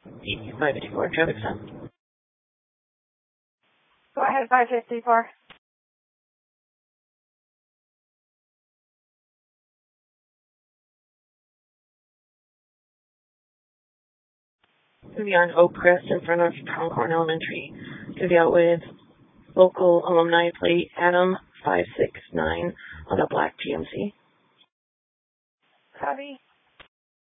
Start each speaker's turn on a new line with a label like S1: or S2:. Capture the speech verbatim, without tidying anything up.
S1: five fifty-four, traffic stop.
S2: Go ahead, five fifty-four.
S1: Gonna be on Oak Crest in front of Pronghorn Elementary. Gonna be out with local alumni plate Adam five six nine on a black G M C.
S2: Copy.